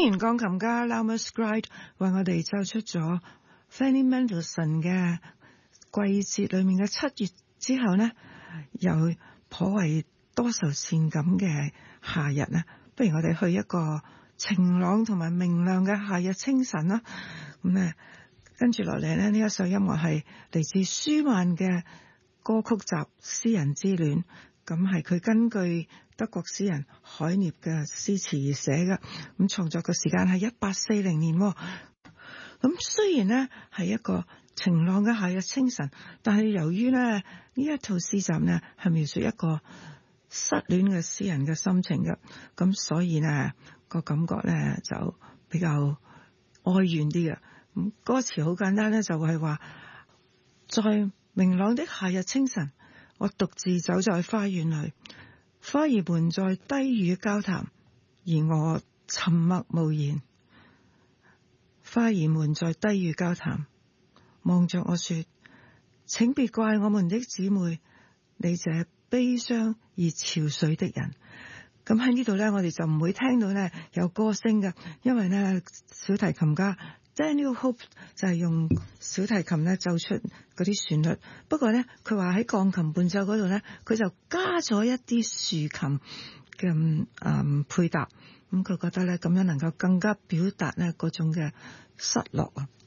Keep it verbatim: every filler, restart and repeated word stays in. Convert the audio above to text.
青年鋼琴家 Lama Scride 為我哋奏出咗 Fanny Mendelssohn 嘅季節裏面嘅七月之後呢，又頗為多愁善感嘅夏日呢，不如我哋去一個晴朗同埋明亮嘅夏日清晨啦。咁咧，跟住落嚟呢，呢一首音樂係嚟自舒曼嘅歌曲集《詩人之戀》。咁係佢根據德國詩人海涅嘅詩詞而寫嘅，咁創作嘅時間係一八四零年。咁雖然呢係一個晴朗嘅夏日清晨，但係由於呢呢一套詩集呢係描述一個失戀嘅詩人嘅心情嘅，咁所以呢個感覺呢就比較哀怨啲嘅。咁歌詞好簡單呢，就係話在明朗的夏日清晨，我獨自走在花園裏，花兒們在低語交談，而我沉默無言。花兒們在低語交談，望着我說：請別怪我們的姊妹，你這悲傷而憔悴的人。咁喺呢度呢，我哋就唔會聽到呢有歌聲嘅，因為呢小提琴家Daniel Hope 就係用小提琴咧奏出嗰啲旋律，不過咧佢話喺鋼琴伴奏嗰度咧，佢就加咗一啲豎琴嘅誒配搭，咁佢覺得咧咁樣能夠更加表達咧嗰種嘅失落啊。